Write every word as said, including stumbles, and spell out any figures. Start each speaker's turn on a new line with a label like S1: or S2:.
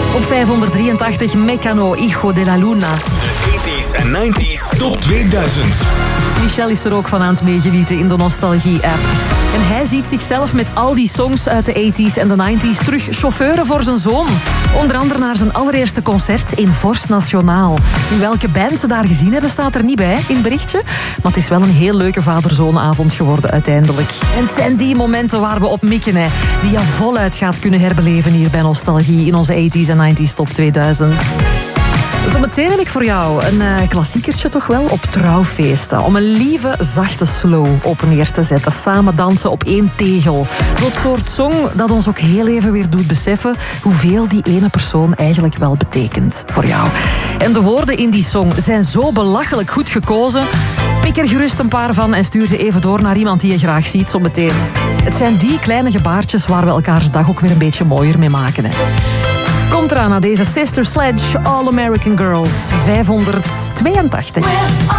S1: Op vijfhonderddrieëntachtig, Mecano, Hijo de la Luna.
S2: De tachtiger en negentiger Top tweeduizend.
S1: Michel is er ook van aan het meegenieten in de Nostalgie-app. En hij ziet zichzelf met al die songs uit de tachtiger en de negentiger terug chauffeuren voor zijn zoon. Onder andere naar zijn allereerste concert in Vorst Nationaal. Nu, welke band ze daar gezien hebben, staat er niet bij in het berichtje. Maar het is wel een heel leuke vader-zoonavond geworden uiteindelijk. En het zijn die momenten waar we op mikken, hè, die je voluit gaat kunnen herbeleven hier bij Nostalgie in onze tachtiger en negentiger Top tweeduizend. Zometeen heb ik voor jou een uh, klassiekertje toch wel op trouwfeesten. Om een lieve, zachte slow op neer te zetten. Samen dansen op één tegel. Dat soort song dat ons ook heel even weer doet beseffen hoeveel die ene persoon eigenlijk wel betekent voor jou. En de woorden in die song zijn zo belachelijk goed gekozen. Pik er gerust een paar van en stuur ze even door naar iemand die je graag ziet zometeen. Het zijn die kleine gebaartjes waar we elkaars dag ook weer een beetje mooier mee maken, hè. Komt eraan naar deze Sister Sledge All American Girls vijfhonderdtweeëntachtig.